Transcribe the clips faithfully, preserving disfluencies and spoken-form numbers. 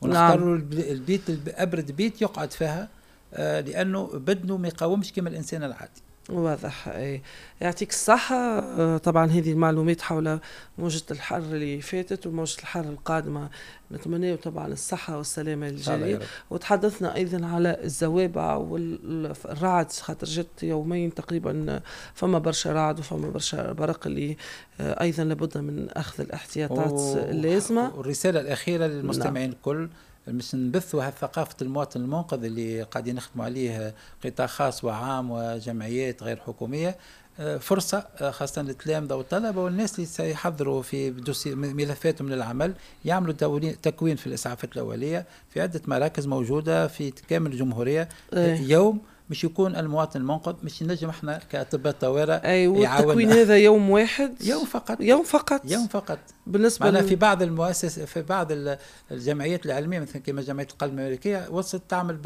ونختاروا نعم. البيت أبرد بيت يقعد فيها لأنه بدنه ما يقاومش كما الإنسان العادي. واضح. اي يعطيك الصحة. طبعا هذه المعلومات حول موجة الحر اللي فاتت وموجة الحر القادمة، نتمنى طبعا الصحة والسلامة للجميع. وتحدثنا أيضا على الزوابع والرعد، خاطر جت يومين تقريبا فما برشا رعد وفما برشا برق اللي أيضا لابد من أخذ الاحتياطات اللازمة. والرسالة الأخيرة للمستمعين الكل نعم. مش نبثوا ثقافة المواطن المنقذ اللي قاعدين نخدموا عليه قطاع خاص وعام وجمعيات غير حكومية، فرصة خاصة للتلامذة والطلبة والناس اللي سيحضروا في ملفاتهم للعمل يعملوا تكوين في الإسعافات الأولية في عدة مراكز موجودة في كامل الجمهورية. أيه. يوم مش يكون المواطن المنقذ مش نجم احنا كأطباء طوارئ أي والتكوين هذا يوم واحد يوم فقط يوم فقط يوم فقط بالنسبة ل... في بعض المؤسسات في بعض الجمعيات العلمية مثل كما جمعية القلب الأمريكية وصلت تعمل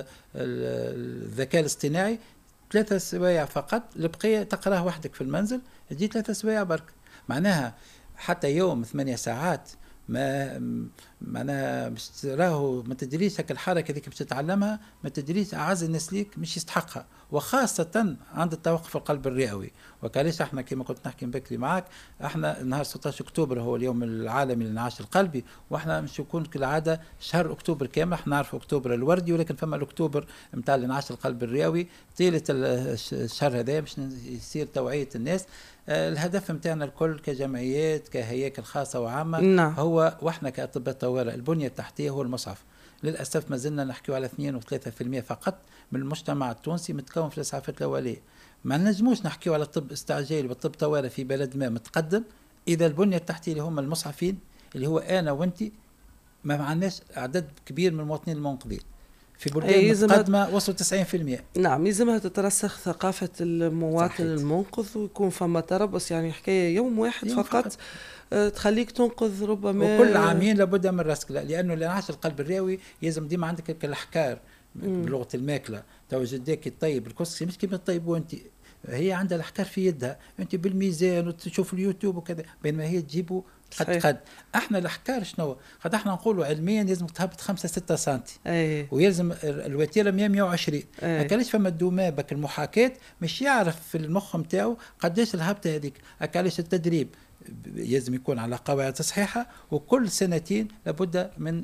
بالذكاء الاصطناعي ثلاثة سوايع فقط، البقية تقراه وحدك في المنزل تجي ثلاثة سوايع برك. معناها حتى يوم ثمانية ساعات ما معناها مش راهو ما تدريش هك الحركه هذيك باش تتعلمها، ما تدريش اعز الناس ليك مش يستحقها، وخاصه عند التوقف القلب الرئوي. وكاليش احنا كما كنت نحكي بكري معك، احنا نهار ستة عشر اكتوبر هو اليوم العالمي للانعاش القلبي، واحنا مش يكون كالعاده شهر اكتوبر كامل، احنا نعرف اكتوبر الوردي ولكن فما الاكتوبر نتاع الانعاش القلب الرئوي طيله الشهر هذا باش يصير توعيه الناس. الهدف متاعنا الكل كجمعيات كهياكل خاصة وعامة نعم. هو واحنا كأطباء طوارئ البنية التحتية هو المسعف. للأسف ما زلنا نحكي على اثنين وثلاثة في المئة فقط من المجتمع التونسي متكون في الإسعافات الأولية. ما نجموش نحكي على طب استعجالي وطب طوارئ في بلد ما متقدم إذا البنية التحتية اللي هم المسعفين اللي هو أنا وأنتي ما معناش عدد كبير من المواطنين المنقذين. في بلدان متقدمة وصلوا تسعين في المئة. نعم يلزمها تترسخ ثقافة المواطن صحيح. المنقذ ويكون فما تربص، يعني حكاية يوم واحد يوم فقط, فقط. أه تخليك تنقذ ربما وكل عامين لابد من رسك، لأنه الانعاش القلب الرئوي يلزم ديما عندك كالحكار بلغة الماكلة توجد ديك الطيب الكسي مش كيما الطيب وانت هي عندها الحكار في يدها انت بالميزان وتشوف اليوتيوب وكذا، بينما هي تجيبه قد قد. احنا الحكار شنو قد احنا نقولوا علميا لازم تهبط خمسة ستة سنتي أيه. ويلزم الوتيره مئة مئة وعشرين. ما كانش فما الدومابك المحاكاه مش يعرف في المخ نتاعو قداش الهبطه هذيك. كانش التدريب يلزم يكون على قواعد صحيحه، وكل سنتين لابد من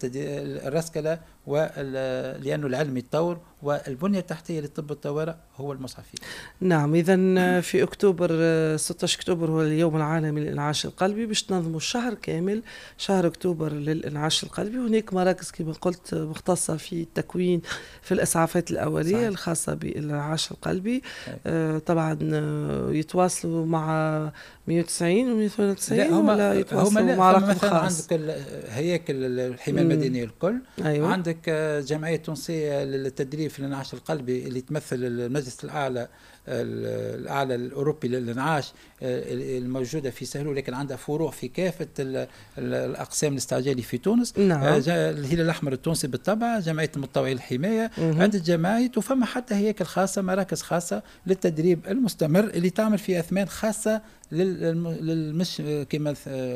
الرسكله لأنه العلم يتطور والبنية التحتية للطب الطوارئ هو المسعفين. نعم إذا في أكتوبر ستة عشر أكتوبر هو اليوم العالمي للإنعاش القلبي، باش تنظموا الشهر كامل شهر أكتوبر للإنعاش القلبي، وهناك مراكز كما قلت مختصة في التكوين في الإسعافات الأولية صحيح. الخاصة بالإنعاش القلبي. آه طبعا يتواصلوا مع مئة وتسعين و مئة وثمانية وتسعين ولا يتواصلوا مع رقم مثلا خاص؟ عندك هياكل الحماية المدنية الكل. أيوة. عندك جمعية تونسية للتدريب في الانعاش القلبي اللي تمثل المجلس الأعلى الأعلى الأوروبي للإنعاش الموجودة في سهلو، لكن عندها فروع في كافة الأقسام الاستعجالي في تونس. نعم. الهلال الأحمر التونسي بالطبع، جمعية المتطوعين الحماية، عدة جمعيات، وفما حتى هياكل خاصة مراكز خاصة للتدريب المستمر اللي تعمل في أثمان خاصة للمش كما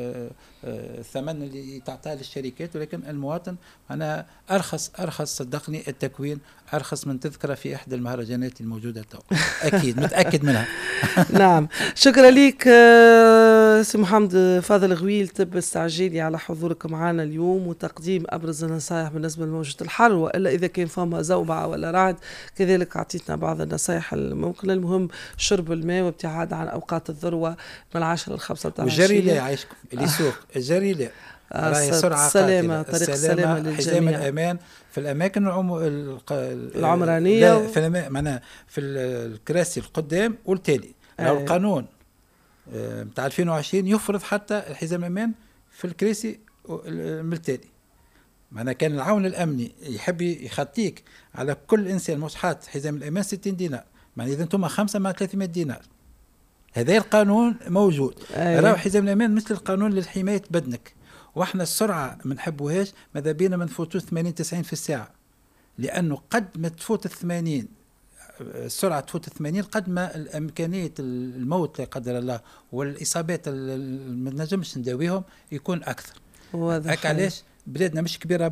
الثمن اللي تعطاه للشركات، ولكن المواطن أنا أرخص أرخص صدقني التكوين أرخص من تذكرة في إحدى المهرجانات الموجودة تو. أكيد متأكد منها. نعم شكرا لك سي محمد فاضل غويل طب استعجالي على حضورك معنا اليوم وتقديم أبرز النصائح بالنسبة لموجة الحر، وإلا إذا كان فما زوبعة ولا رعد كذلك أعطيتنا بعض النصائح الممكنة. المهم شرب الماء وابتعاد عن أوقات الذروة من العشرة للخمسة عشر. والجري لا يعيشكم اللي يسوق الجري لا راهي سرعة السلامة طريق السلامة للجميع، حزام الأمان في الأماكن العم... العمرانية في الأما... معناها في الكراسي القدام والتالي. أيه. لو القانون متاع ألفين وعشرين يفرض حتى الحزام الأمان في الكراسي من التالي، معناها كان العون الأمني يحب يخطيك على كل إنسان مش حاط حزام الأمان ستين دينار، معناها إذا أنتم خمسة مع ثلاثمائة دينار. هذا القانون موجود. أيه. راهو حزام الأمان مثل القانون لحماية بدنك، واحنا السرعة ما نحبوهاش، ماذا بينا ما نفوتوا ثمانين تسعين في الساعة، لأنه قد ما تفوت الثمانين السرعة تفوت الثمانين قد ما الإمكانية الموت لا قدر الله والإصابات ما نجمش نداويهم يكون أكثر. هكا علاش بلادنا مش كبيرة